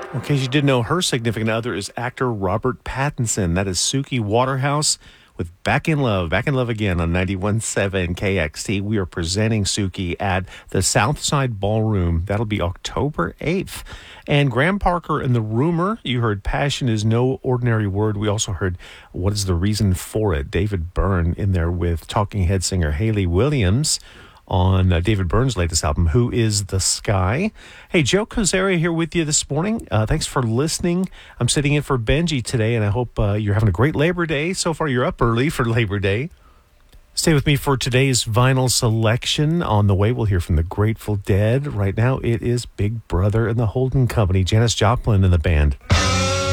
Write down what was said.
In case you didn't know, her significant other is actor Robert Pattinson. That is Suki Waterhouse with Back in Love again on 91.7 KXT. We are presenting Suki at the Southside Ballroom. That'll be October 8th. And Graham Parker and The Rumor, you heard Passion is No Ordinary Word. We also heard What is the Reason for It? David Byrne in there with Talking Head singer Hayley Williams on David Byrne's latest album, Who is the Sky? Hey, Joe Kazari here with you this morning. Thanks for listening. I'm sitting in for Benji today, and I hope you're having a great Labor Day. So far, you're up early for Labor Day. Stay with me for today's vinyl selection. On the way, we'll hear from the Grateful Dead. Right now, it is Big Brother and the Holding Company. Janis Joplin and the band.